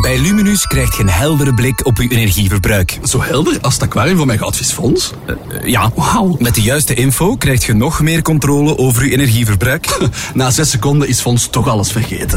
Bij Luminus krijg je een heldere blik op uw energieverbruik. Zo helder als het aquarium van mijn goudvisfonds? Ja, wauw. Met de juiste info krijg je nog meer controle over uw energieverbruik. Na 6 seconden is Fons toch alles vergeten.